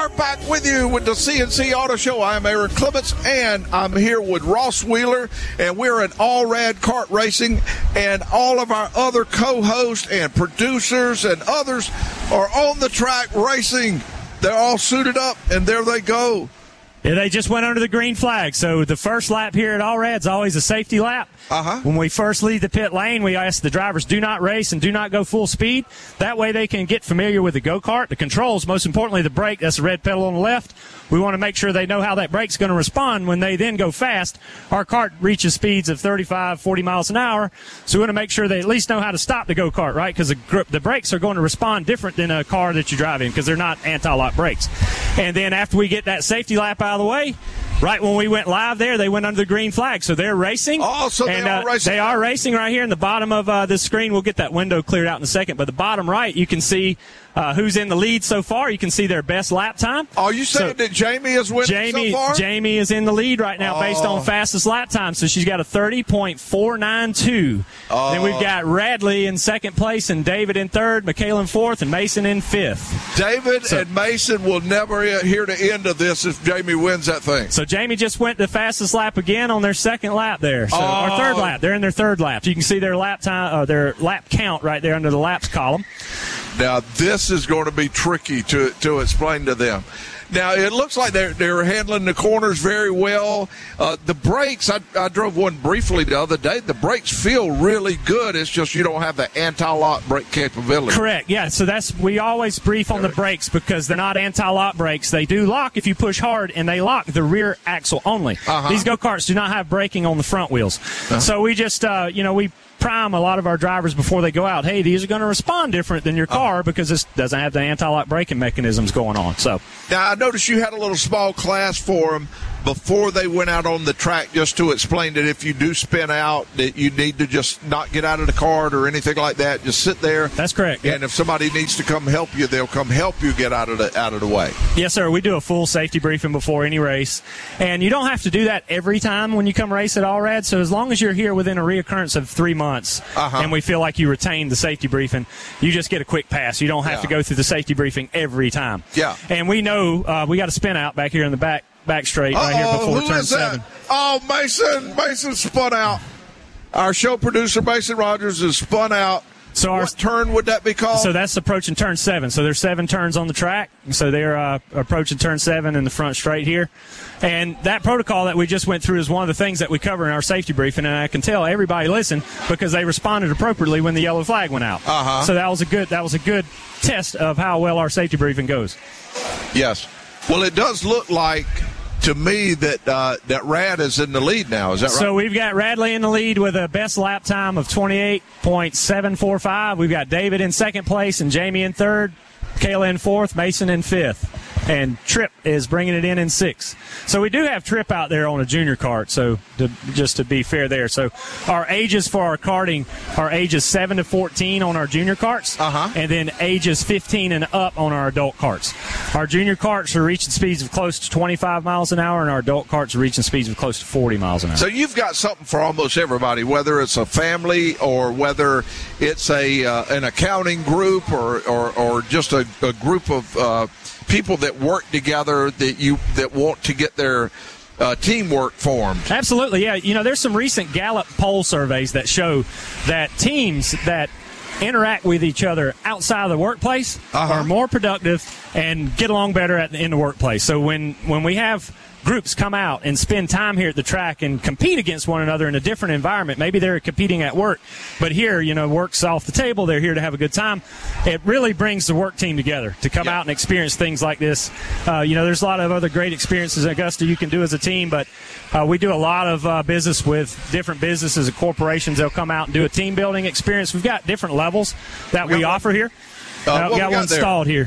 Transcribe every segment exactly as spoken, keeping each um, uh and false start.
are back with you with the C N C Auto Show. I am Aaron Clements, and I'm here with Ross Wheeler, and we're at All Rad Kart Racing, and all of our other co-hosts and producers and others are on the track racing. They're all suited up, and there they go. Yeah, they just went under the green flag. So the first lap here at All Rad's always a safety lap. Uh-huh. When we first leave the pit lane, we ask the drivers, do not race and do not go full speed. That way they can get familiar with the go-kart, the controls, most importantly the brake. That's the red pedal on the left. We want to make sure they know how that brake's going to respond when they then go fast. Our kart reaches speeds of thirty-five, forty miles an hour, so we want to make sure they at least know how to stop the go-kart, right? Because the, gr- the brakes are going to respond different than a car that you drive in because they're not anti-lock brakes. And then after we get that safety lap out of the way, right when we went live there, they went under the green flag. So they're racing. Oh, so they and, are uh, racing. They are racing right here in the bottom of uh, this screen. We'll get that window cleared out in a second. But the bottom right, you can see uh, who's in the lead so far. You can see their best lap time. Are you saying so, that Jamie is winning Jamie, so far? Jamie is in the lead right now oh. based on fastest lap time. So she's got a thirty point four nine two. Oh. Then we've got Radley in second place and David in third, Michaela in fourth, and Mason in fifth. David so, and Mason will never hear the end of this if Jamie wins that thing. So Jamie just went the fastest lap again on their second lap there. So, oh. or third lap. They're in their third lap. You can see their lap time, uh, their lap count right there under the laps column. Now, this is going to be tricky to to explain to them. Now, it looks like they're, they're handling the corners very well. Uh, the brakes, I, I drove one briefly the other day. The brakes feel really good. It's just you don't have the anti-lock brake capability. Correct, yeah. So that's we always brief on the brakes because they're not anti-lock brakes. They do lock if you push hard, and they lock the rear axle only. Uh-huh. These go-karts do not have braking on the front wheels. Uh-huh. So we just, uh, you know, we prime a lot of our drivers before they go out. Hey, these are going to respond different than your car uh-huh. because this doesn't have the anti-lock braking mechanisms going on. So now I noticed you had a little small class for them before they went out on the track just to explain that if you do spin out that you need to just not get out of the cart or anything like that. Just sit there. That's correct. And yep. if somebody needs to come help you, they'll come help you get out of the out of the way. Yes, sir. We do a full safety briefing before any race. And you don't have to do that every time when you come race at All Rad. So as long as you're here within a reoccurrence of three months uh-huh. and we feel like you retain the safety briefing, you just get a quick pass. You don't have yeah. to go through the safety briefing every time. Yeah. And we know uh, we got a spin out back here in the back. Back straight right here Uh-oh, before who turn is that? seven. Oh, Mason. Mason spun out. Our show producer, Mason Rogers, is spun out. So our what turn would that be called? So that's approaching turn seven. So there's seven turns on the track. So they're uh, approaching turn seven in the front straight here. And that protocol that we just went through is one of the things that we cover in our safety briefing. And I can tell everybody listened because they responded appropriately when the yellow flag went out. Uh-huh. So that was a good that was a good test of how well our safety briefing goes. Yes. Well, it does look like to me that uh, that Rad is in the lead now. Is that right? So we've got Radley in the lead with a best lap time of twenty-eight point seven four five. We've got David in second place and Jamie in third, Kayla in fourth, Mason in fifth. And Tripp is bringing it in in sixth. So we do have Tripp out there on a junior kart, so to, just to be fair there. So our ages for our karting are ages seven to fourteen on our junior karts, uh-huh. and then ages fifteen and up on our adult karts. Our junior karts are reaching speeds of close to twenty-five miles an hour, and our adult karts are reaching speeds of close to forty miles an hour. So you've got something for almost everybody, whether it's a family or whether it's a uh, an accounting group or, or, or just a, a group of uh, people that work together that you that want to get their uh, teamwork formed. Absolutely, yeah. You know, there's some recent Gallup poll surveys that show that teams that interact with each other outside of the workplace uh-huh. are more productive and get along better at the, in the workplace. So when, when we have groups come out and spend time here at the track and compete against one another in a different environment, maybe they're competing at work, but here, you know, work's off the table, they're here to have a good time. It really brings the work team together to come yeah. out and experience things like this. Uh, you know, there's a lot of other great experiences in Augusta you can do as a team, but uh, we do a lot of uh, business with different businesses and corporations. They'll come out and do a team building experience. We've got different levels that we, we offer here. Uh, uh, we got, we got one there? installed here.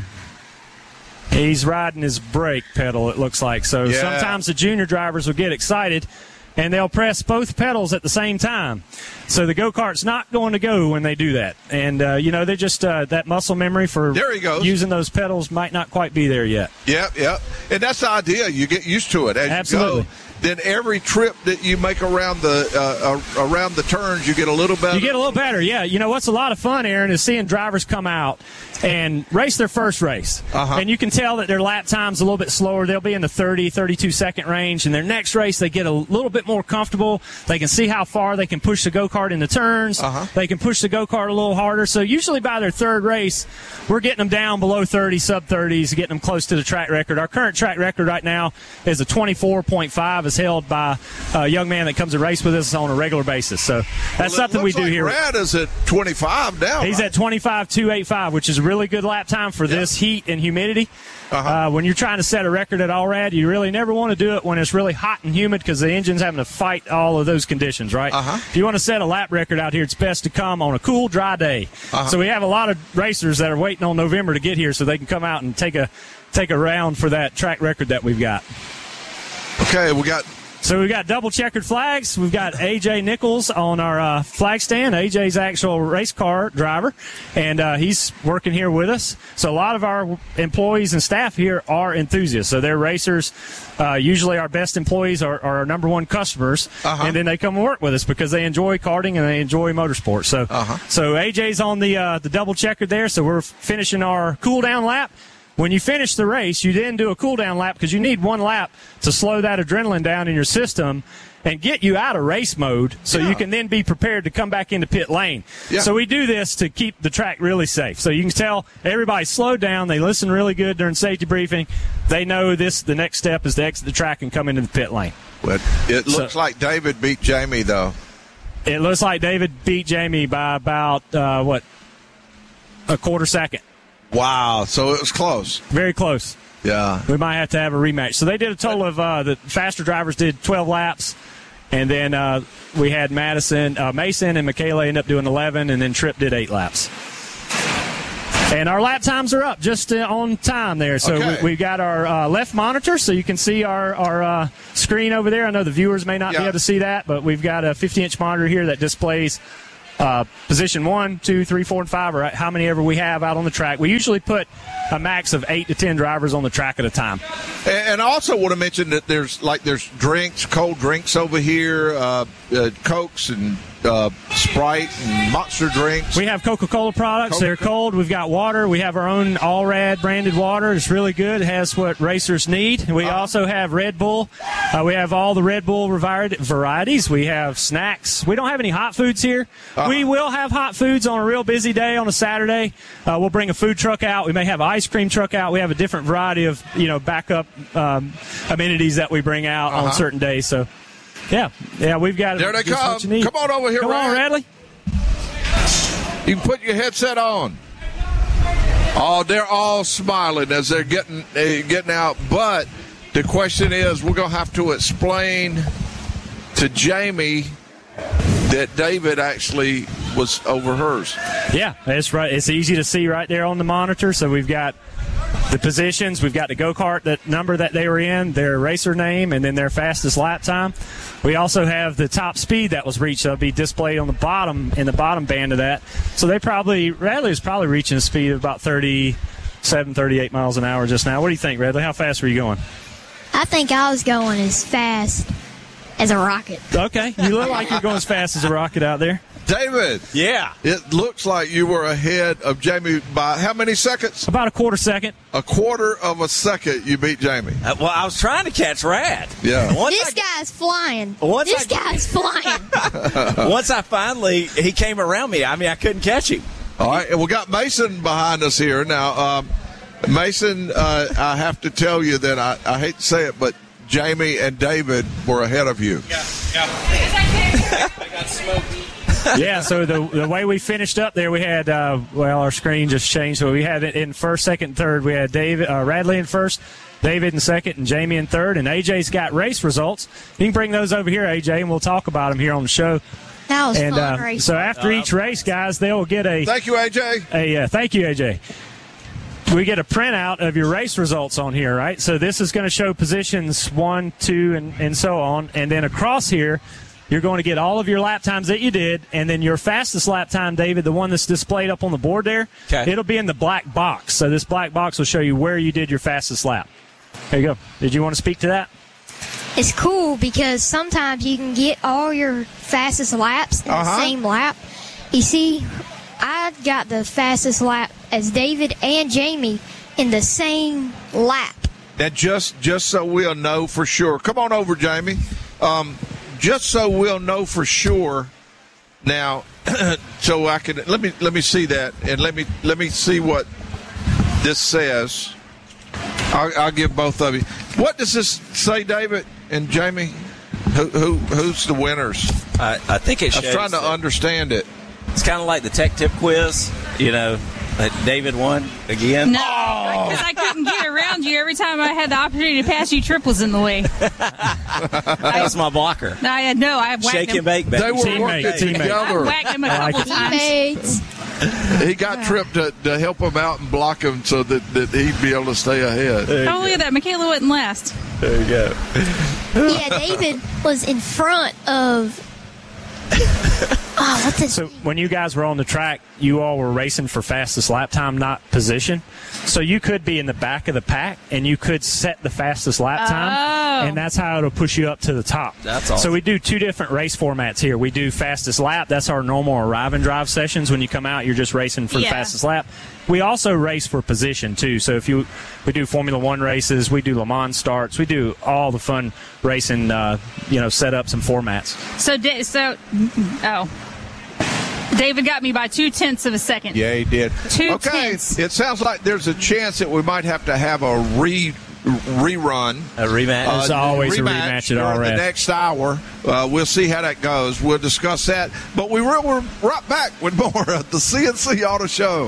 He's riding his brake pedal, it looks like. So yeah. sometimes the junior drivers will get excited, and they'll press both pedals at the same time. So the go-kart's not going to go when they do that. And, uh, you know, they're just uh, that muscle memory for there he goes. using those pedals might not quite be there yet. Yep, yep. And that's the idea. You get used to it as Absolutely. you go. then every trip that you make around the uh, uh, around the turns, you get a little better. You get a little better, yeah. You know what's a lot of fun, Aaron, is seeing drivers come out and race their first race. Uh-huh. And you can tell that their lap time's a little bit slower. They'll be in the thirty, thirty-two second range. And their next race, they get a little bit more comfortable. They can see how far they can push the go-kart in the turns. Uh-huh. They can push the go-kart a little harder. So usually by their third race, we're getting them down below thirty, sub-thirties, getting them close to the track record. Our current track record right now is a twenty-four point five, is held by a young man that comes to race with us on a regular basis. So that's well, something we do like here. Brad is at twenty-five now. He's right? at twenty-five two eighty-five, which is a really good lap time for Yep. this heat and humidity. Uh-huh. Uh, when you're trying to set a record at Allrad, you really never want to do it when it's really hot and humid because the engine's having to fight all of those conditions, right? Uh-huh. If you want to set a lap record out here, it's best to come on a cool, dry day. Uh-huh. So we have a lot of racers that are waiting on November to get here so they can come out and take a take a round for that track record that we've got. Okay, we got. So we've got double checkered flags. We've got A J Nichols on our uh, flag stand. A J's actual race car driver, and uh, he's working here with us. So a lot of our employees and staff here are enthusiasts. So they're racers. Uh, usually our best employees are, are our number one customers, Uh-huh. and then they come and work with us because they enjoy karting and they enjoy motorsports. So, Uh-huh. so A J's on the uh, the double checkered there. So we're finishing our cool down lap. When you finish the race, you then do a cool-down lap because you need one lap to slow that adrenaline down in your system and get you out of race mode so Yeah. you can then be prepared to come back into pit lane. Yeah. So we do this to keep the track really safe. So you can tell everybody slowed down. They listen really good during safety briefing. They know this. The next step is to exit the track and come into the pit lane. Well, it looks So- like David beat Jamie, though. It looks like David beat Jamie by about, uh, what, a quarter second. Wow, so it was close. Very close. Yeah. We might have to have a rematch. So they did a total of uh, the faster drivers did twelve laps, and then uh, we had Madison, uh, Mason, and Michaela end up doing eleven, and then Tripp did eight laps. And our lap times are up just uh, on time there. So Okay. we, we've got our uh, left monitor, so you can see our, our uh, screen over there. I know the viewers may not Yeah. be able to see that, but we've got a fifty-inch monitor here that displays uh, position one, two, three, four, and five, or how many ever we have out on the track. We usually put a max of eight to ten drivers on the track at a time. And, and I also want to mention that there's like there's drinks, cold drinks over here, uh, uh, Cokes and uh, Sprite and Monster drinks. We have Coca-Cola products. They're Coca-Cola. cold. We've got water. We have our own Allrad branded water. It's really good. It has what racers need. We Uh-huh. also have Red Bull. Uh, we have all the Red Bull vari- varieties. We have snacks. We don't have any hot foods here. Uh-huh. We will have hot foods on a real busy day on a Saturday. Uh, we'll bring a food truck out. We may have an ice cream truck out. We have a different variety of, you know, backup um, amenities that we bring out Uh-huh. on certain days. So, yeah. Yeah, we've got There they just come. what you need. Come on over here, Come on, Rad. Radley. You can put your headset on. Oh, they're all smiling as they're getting uh, getting out. But the question is, we're going to have to explain to Jamie that David actually was over hers. Yeah, that's right. It's easy to see right there on the monitor. So we've got the positions, we've got the go-kart, that number that they were in, their racer name, and then their fastest lap time. We also have the top speed that was reached. That'll be displayed on the bottom, in the bottom band of that. So they probably, Radley was probably reaching a speed of about thirty-seven, thirty-eight miles an hour just now. What do you think, Radley? How fast were you going? I think I was going as fast as a rocket. Okay, you look like you're going as fast as a rocket out there. David, Yeah. it looks like you were ahead of Jamie by how many seconds? About a quarter second. A quarter of a second you beat Jamie. Uh, well, I was trying to catch Rad. Yeah. Once This I, guy's flying. Once this I- guy's flying. once I finally, he came around me, I mean, I couldn't catch him. All right, and we got Mason behind us here. Now, um, Mason, uh, I have to tell you that I, I hate to say it, but Jamie and David were ahead of you. Yeah, so the the way we finished up there, we had, uh, well, our screen just changed. So we had it in first, second, third. We had David, uh, Radley in first, David in second, and Jamie in third. And A J's got race results. You can bring those over here, A J, and we'll talk about them here on the show. That was And fun uh, racing. so after each race, guys, they'll get a Thank you, A J. a uh, thank you, A J. We get a printout of your race results on here, right? So this is going to show positions one, two, and, and so on. And then across here, you're going to get all of your lap times that you did, and then your fastest lap time, David, the one that's displayed up on the board there, Okay. it'll be in the black box. So this black box will show you where you did your fastest lap. There you go. Did you want to speak to that? it's cool because sometimes you can get all your fastest laps in Uh-huh. the same lap. You see, I got the fastest lap as David and Jamie in the same lap. And just just so we'll know for sure. Come on over, Jamie. Um, just so we'll know for sure. Now, so I can let me let me see that, and let me let me see what this says. I'll, I'll give both of you. What does this say, David and Jamie? Who, who who's the winners? I, I think it I shows. was trying to that understand it. It's kind of like the tech tip quiz. You know, that David won again. No, because I couldn't get around you every time I had the opportunity to pass you. Trip was in the way. That was my blocker. I had no. I whacked Shake him. and bake, baby. They were Teammate, working teammate. I together. whacked him a couple times. Teammates. He got Tripp to, to help him out and block him so that, that he'd be able to stay ahead. Oh, look at that. Michaela wouldn't last. There you go. Yeah, David was in front of. Oh, what's this? So when you guys were on the track, you all were racing for fastest lap time, not position. So you could be in the back of the pack, and you could set the fastest lap time, Oh. and that's how it'll push you up to the top. That's awesome. So we do two different race formats here. We do fastest lap. That's our normal arrive and drive sessions. When you come out, you're just racing for Yeah. the fastest lap. We also race for position, too. So if you, we do Formula One races, we do Le Mans starts, we do all the fun racing, uh, you know, setups and formats. So, Da- so, oh. David got me by two tenths of a second. Yeah, he did. Two okay, tenths. it sounds like there's a chance that we might have to have a re rerun. A rematch. There's always a rematch at during R F. the next hour. Uh, we'll see how that goes. We'll discuss that. But we will, we're right back with more of the C N C Auto Show.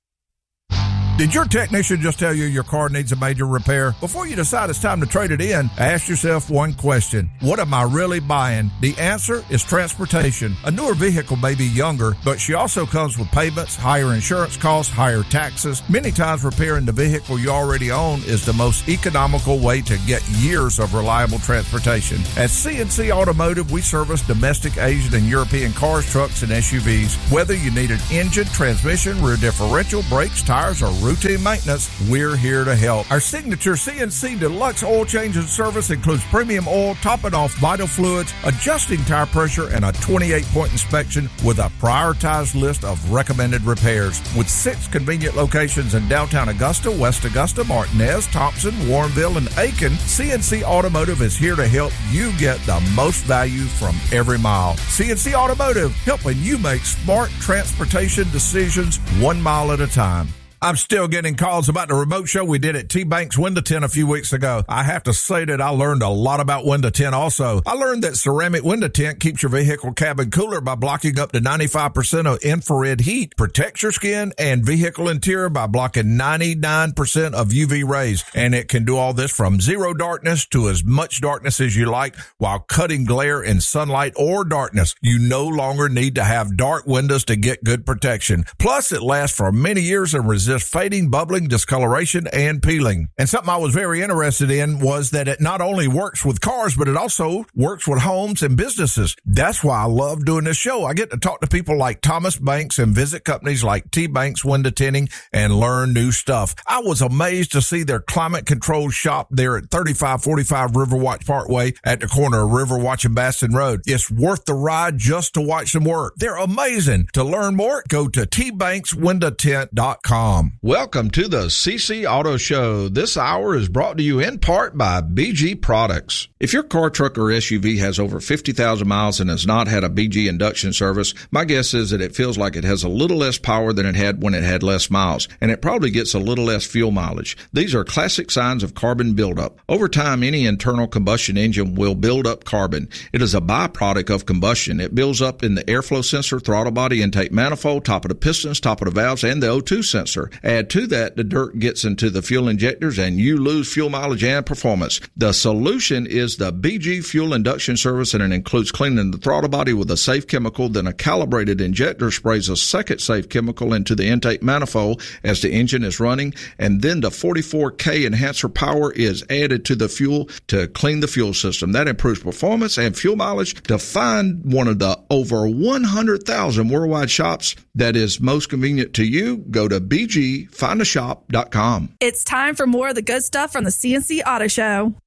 Did your technician just tell you your car needs a major repair? Before you decide it's time to trade it in, ask yourself one question. What am I really buying? The answer is transportation. A newer vehicle may be younger, but she also comes with payments, higher insurance costs, higher taxes. Many times repairing the vehicle you already own is the most economical way to get years of reliable transportation. At C N C Automotive, we service domestic, Asian, and European cars, trucks, and S U Vs. Whether you need an engine, transmission, rear differential, brakes, tires, or routine maintenance, we're here to help. Our signature C N C Deluxe oil change and service includes premium oil, topping off vital fluids, adjusting tire pressure, and a twenty-eight point inspection with a prioritized list of recommended repairs. With six convenient locations in downtown Augusta, West Augusta, Martinez, Thompson, Warrenville, and Aiken, C N C Automotive is here to help you get the most value from every mile. C N C Automotive, helping you make smart transportation decisions one mile at a time. I'm still getting calls about the remote show we did at T-Banks Window Tint a few weeks ago. I have to say that I learned a lot about window tint also. I learned that ceramic window tint keeps your vehicle cabin cooler by blocking up to ninety-five percent of infrared heat, protects your skin and vehicle interior by blocking ninety-nine percent of U V rays. And it can do all this from zero darkness to as much darkness as you like while cutting glare in sunlight or darkness. You no longer need to have dark windows to get good protection. Plus, it lasts for many years and resists fading, bubbling, discoloration, and peeling. And something I was very interested in was that it not only works with cars, but it also works with homes and businesses. That's why I love doing this show. I get to talk to people like Thomas Banks and visit companies like T-Banks Window Tinting and learn new stuff. I was amazed to see their climate-controlled shop there at thirty-five forty-five Riverwatch Parkway at the corner of Riverwatch and Baston Road. It's worth the ride just to watch them work. They're amazing. To learn more, go to T Banks Window Tint dot com. Welcome to the C C Auto Show. This hour is brought to you in part by B G Products. If your car, truck, or S U V has over fifty thousand miles and has not had a B G induction service, my guess is that it feels like it has a little less power than it had when it had less miles, and it probably gets a little less fuel mileage. These are classic signs of carbon buildup. Over time, any internal combustion engine will build up carbon. It is a byproduct of combustion. It builds up in the airflow sensor, throttle body intake manifold, top of the pistons, top of the valves, and the O two sensor. Add to that, the dirt gets into the fuel injectors and you lose fuel mileage and performance. The solution is the B G Fuel Induction Service, and it includes cleaning the throttle body with a safe chemical. Then a calibrated injector sprays a second safe chemical into the intake manifold as the engine is running, and then the forty-four K enhancer power is added to the fuel to clean the fuel system. That improves performance and fuel mileage. To find one of the over one hundred thousand worldwide shops that is most convenient to you, go to B G find a shop dot com. It's time for more of the good stuff from the C N C Auto Show.